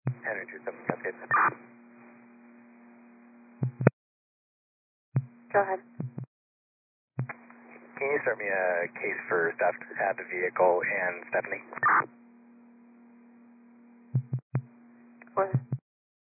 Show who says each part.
Speaker 1: Henry 27 Cascade.
Speaker 2: Go ahead.
Speaker 1: Can you start me a case for theft at the vehicle and Stephanie?
Speaker 2: What?